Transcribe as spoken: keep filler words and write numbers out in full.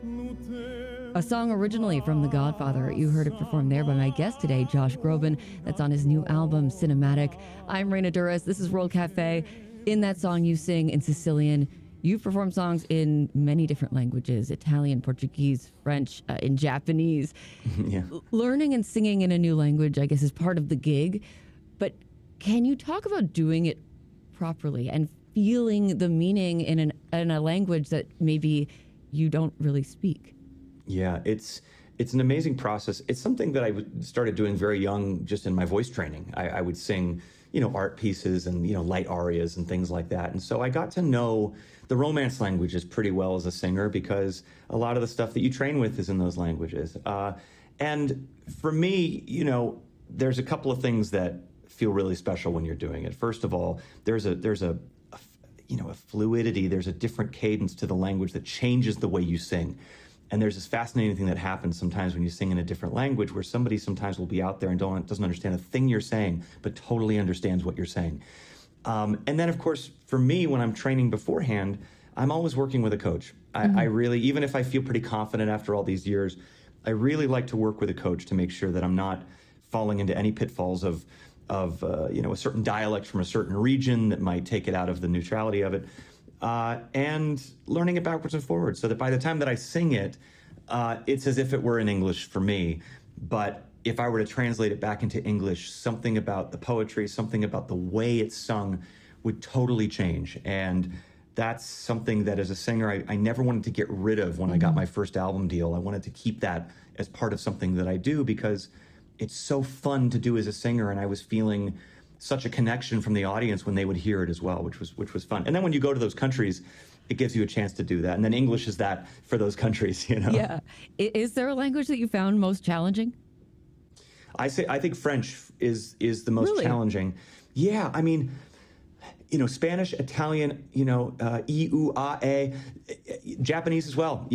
A song originally from The Godfather. You heard it performed there by my guest today, Josh Groban. That's on his new album, Cinematic. I'm Reina Duras. This is World Cafe. In that song, you sing in Sicilian. You've performed songs in many different languages, Italian, Portuguese, French, uh, in Japanese. Yeah. L- learning and singing in a new language, I guess, is part of the gig. But can you talk about doing it properly and feeling the meaning in, an, in a language that maybe you don't really speak? Yeah, it's it's an amazing process. It's something that I w- started doing very young, just in my voice training. I, I would sing, you know, art pieces and, you know, light arias and things like that. And so I got to know the Romance languages pretty well as a singer because a lot of the stuff that you train with is in those languages. Uh, and for me, you know, there's a couple of things that feel really special when you're doing it. First of all, there's a there's a, a you know, a fluidity. There's a different cadence to the language that changes the way you sing. And there's this fascinating thing that happens sometimes when you sing in a different language where somebody sometimes will be out there and don't, doesn't understand a thing you're saying, but totally understands what you're saying. Um, and then, of course, for me, when I'm training beforehand, I'm always working with a coach. I, mm-hmm. I really, even if I feel pretty confident after all these years, I really like to work with a coach to make sure that I'm not falling into any pitfalls of, of uh, you know, a certain dialect from a certain region that might take it out of the neutrality of it. Uh, and learning it backwards and forwards so that by the time that I sing it, uh, it's as if it were in English for me. But if I were to translate it back into English, something about the poetry, something about the way it's sung would totally change. And that's something that as a singer, I, I never wanted to get rid of when mm-hmm. I got my first album deal. I wanted to keep that as part of something that I do because it's so fun to do as a singer. And I was feeling such a connection from the audience when they would hear it as well, which was which was fun. And then when you go to those countries, it gives you a chance to do that. And then English is that for those countries, you know? Yeah. Is there a language that you found most challenging? I say I think French is is the most really? challenging. Yeah, I mean, you know, Spanish, Italian, you know, uh, I, U, A, E, Japanese as well.